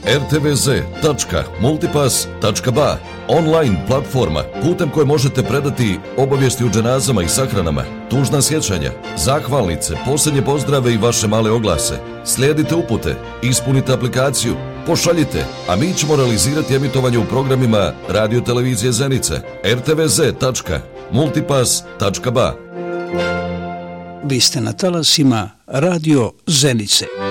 rtvz.multipass.ba, online platforma putem koje možete predati obavijesti o dženazama i sahranama, tužna sjećanja, zahvalnice, posljednje pozdrave i vaše male oglase. Slijedite upute, ispunite aplikaciju, pošaljite, a mi ćemo realizirati emitovanje u programima Radio Televizije Zenica, rtvz.multipass.ba. Vi ste na talasima Radio Zenice.